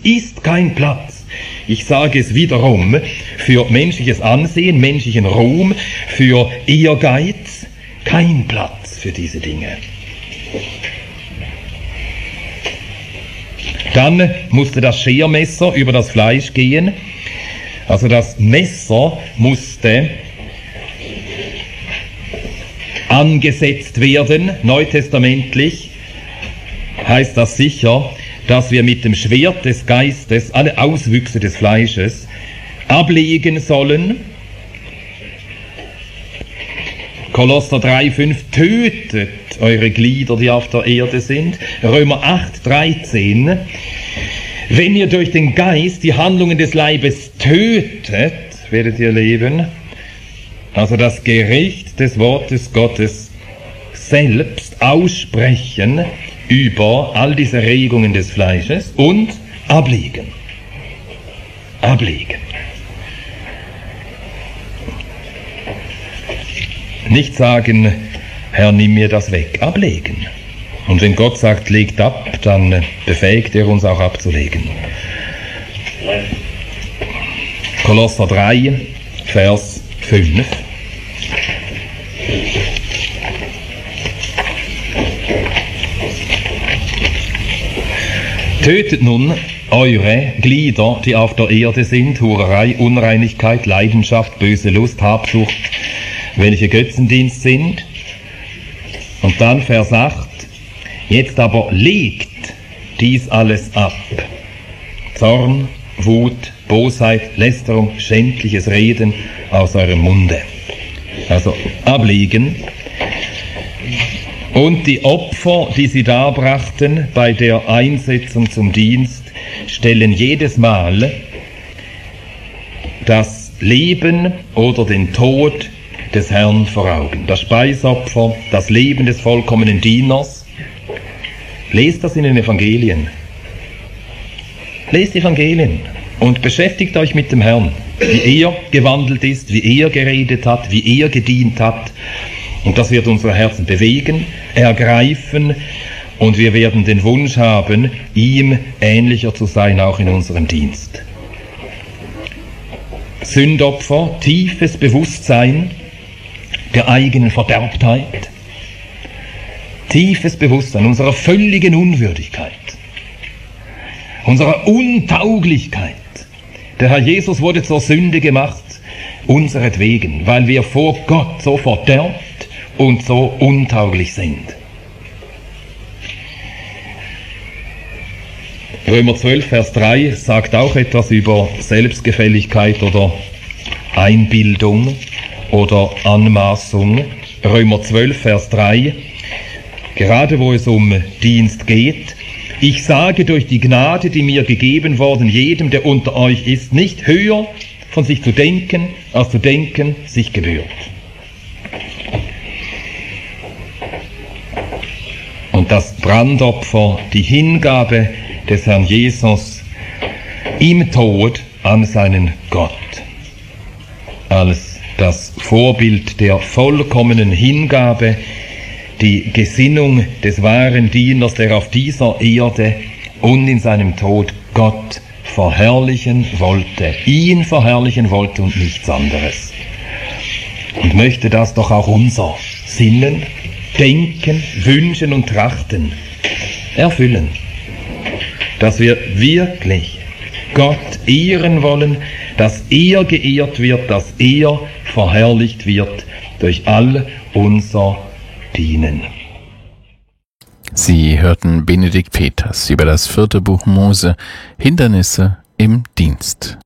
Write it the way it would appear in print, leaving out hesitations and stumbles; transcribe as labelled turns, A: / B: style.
A: ist kein Platz. Ich sage es wiederum, für menschliches Ansehen, menschlichen Ruhm, für Ehrgeiz, kein Platz für diese Dinge. Dann musste das Schermesser über das Fleisch gehen. Also das Messer musste angesetzt werden, neutestamentlich heißt das sicher, dass wir mit dem Schwert des Geistes alle Auswüchse des Fleisches ablegen sollen. Kolosser 3,5, tötet eure Glieder, die auf der Erde sind. Römer 8,13, wenn ihr durch den Geist die Handlungen des Leibes tötet, werdet ihr leben. Also das Gericht des Wortes Gottes selbst aussprechen über all diese Regungen des Fleisches und ablegen. Ablegen. Nicht sagen, Herr, nimm mir das weg. Ablegen. Und wenn Gott sagt, legt ab, dann befähigt er uns auch abzulegen. Kolosser 3, Vers 5. Tötet nun eure Glieder, die auf der Erde sind, Hurerei, Unreinigkeit, Leidenschaft, böse Lust, Habsucht, welche Götzendienst sind. Und dann Vers 8, jetzt aber legt dies alles ab. Zorn, Wut, Bosheit, Lästerung, schändliches Reden aus eurem Munde. Also ablegen. Und die Opfer, die sie darbrachten bei der Einsetzung zum Dienst, stellen jedes Mal das Leben oder den Tod des Herrn vor Augen. Das Speisopfer, das Leben des vollkommenen Dieners. Lest das in den Evangelien. Lest die Evangelien und beschäftigt euch mit dem Herrn, wie er gewandelt ist, wie er geredet hat, wie er gedient hat. Und das wird unsere Herzen bewegen, ergreifen, und wir werden den Wunsch haben, ihm ähnlicher zu sein, auch in unserem Dienst. Sündopfer, tiefes Bewusstsein der eigenen Verderbtheit, tiefes Bewusstsein unserer völligen Unwürdigkeit, unserer Untauglichkeit. Der Herr Jesus wurde zur Sünde gemacht, unseretwegen, weil wir vor Gott so verderbt und so untauglich sind. Römer 12, Vers 3 sagt auch etwas über Selbstgefälligkeit oder Einbildung oder Anmaßung. Römer 12, Vers 3, gerade wo es um Dienst geht: Ich sage durch die Gnade, die mir gegeben worden, jedem, der unter euch ist, nicht höher von sich zu denken, als zu denken sich gebührt. Und das Brandopfer, die Hingabe des Herrn Jesus im Tod an seinen Gott, als das Vorbild der vollkommenen Hingabe, die Gesinnung des wahren Dieners, der auf dieser Erde und in seinem Tod Gott verherrlichen wollte, ihn verherrlichen wollte und nichts anderes. Und möchte das doch auch unser Sinnen, Denken, Wünschen und Trachten erfüllen, dass wir wirklich Gott ehren wollen, dass er geehrt wird, dass er verherrlicht wird durch all unser Dienen.
B: Sie hörten Benedikt Peters über das 4. Buch Mose, Hindernisse im Dienst.